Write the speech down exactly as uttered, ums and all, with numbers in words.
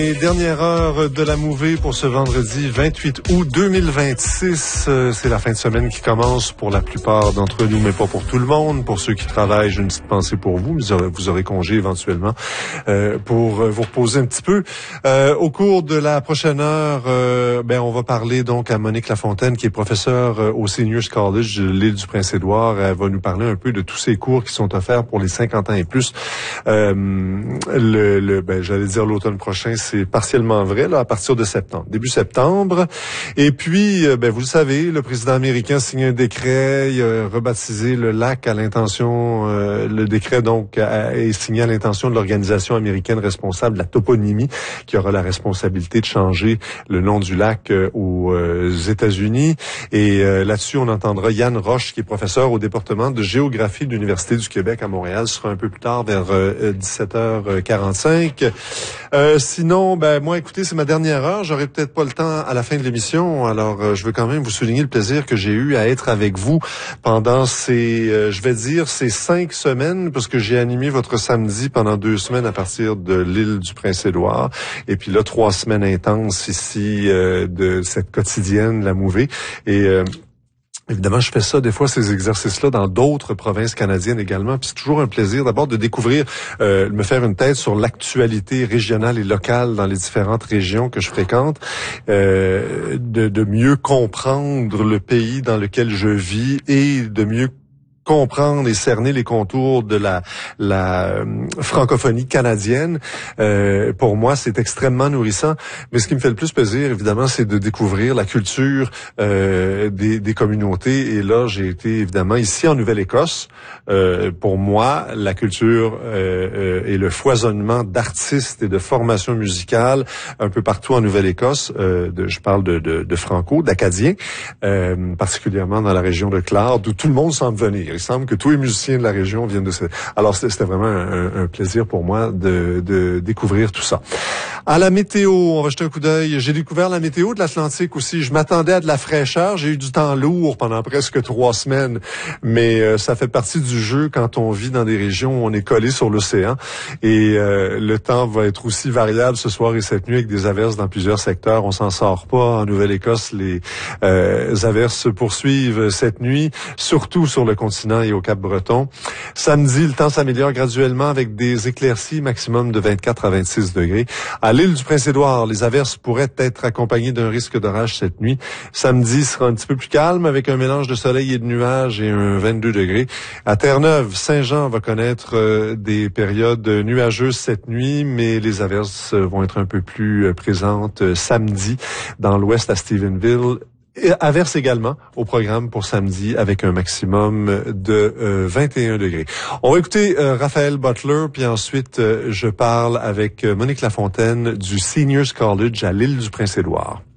Et dernière heure de la mouvée pour ce vendredi vingt-huit août deux mille vingt-six. Euh, c'est la fin de semaine qui commence pour la plupart d'entre nous, mais pas pour tout le monde. Pour ceux qui travaillent, j'ai une petite pensée pour vous. Vous aurez, vous aurez congé éventuellement euh, pour vous reposer un petit peu. Euh, au cours de la prochaine heure, euh, ben on va parler donc à Monique Lafontaine, qui est professeure au Seniors College de l'île du Prince-Édouard. Elle va nous parler un peu de tous ces cours qui sont offerts pour les cinquante ans et plus. Euh, le, le ben, j'allais dire l'automne prochain, c'est partiellement vrai, là, à partir de septembre, début septembre. Et puis, ben, vous le savez, le président américain signe un décret, il a rebaptisé le lac à l'intention, euh, le décret, donc, a, est signé à l'intention de l'organisation américaine responsable de la toponymie, qui aura la responsabilité de changer le nom du lac euh, aux euh, États-Unis. Et euh, là-dessus, on entendra Yann Roche, qui est professeur au département de géographie de l'Université du Québec à Montréal. Ce sera un peu plus tard, vers euh, dix-sept heures quarante-cinq. Euh, sinon, ben moi, écoutez, c'est ma dernière heure. J'aurai peut-être pas le temps à la fin de l'émission. Alors, euh, je veux quand même vous souligner le plaisir que j'ai eu à être avec vous pendant ces, euh, je vais dire, ces cinq semaines, parce que j'ai animé votre samedi pendant deux semaines à partir de l'île du Prince-Édouard. Et puis là, trois semaines intenses ici euh, de cette quotidienne, la mouvée. Et euh, évidemment, je fais ça des fois, ces exercices-là, dans d'autres provinces canadiennes également. Puis c'est toujours un plaisir d'abord de découvrir, euh, me faire une tête sur l'actualité régionale et locale dans les différentes régions que je fréquente, euh, de, de mieux comprendre le pays dans lequel je vis et de mieux comprendre et cerner les contours de la, la euh, francophonie canadienne. Euh, pour moi, c'est extrêmement nourrissant. Mais ce qui me fait le plus plaisir, évidemment, c'est de découvrir la culture euh, des, des communautés. Et là, j'ai été, évidemment, ici en Nouvelle-Écosse. Euh, pour moi, la culture euh, euh, et le foisonnement d'artistes et de formations musicales un peu partout en Nouvelle-Écosse. Euh, de, je parle de, de, de franco, d'acadiens, euh, particulièrement dans la région de Clare, d'où tout le monde semble venir. Il semble que tous les musiciens de la région viennent de ce... Alors, c'était vraiment un, un plaisir pour moi de, de découvrir tout ça. À la météo, on va jeter un coup d'œil. J'ai découvert la météo de l'Atlantique aussi. Je m'attendais à de la fraîcheur. J'ai eu du temps lourd pendant presque trois semaines. Mais euh, ça fait partie du jeu quand on vit dans des régions où on est collé sur l'océan. Et euh, le temps va être aussi variable ce soir et cette nuit avec des averses dans plusieurs secteurs. On s'en sort pas. En Nouvelle-Écosse, les euh, averses se poursuivent cette nuit, surtout sur le continent et au Cap-Breton. Samedi, le temps s'améliore graduellement avec des éclaircies maximum de vingt-quatre à vingt-six degrés. À l'île du Prince-Édouard, les averses pourraient être accompagnées d'un risque d'orage cette nuit. Samedi sera un petit peu plus calme avec un mélange de soleil et de nuages et un vingt-deux degrés. À Terre-Neuve, Saint-Jean va connaître euh, des périodes nuageuses cette nuit, mais les averses vont être un peu plus euh, présentes euh, samedi dans l'ouest à Stephenville. Et averse également au programme pour samedi avec un maximum de euh, vingt et un degrés. On va écouter euh, Raphaël Butler, puis ensuite euh, je parle avec euh, Monique Lafontaine du Seniors College à l'île du Prince-Édouard.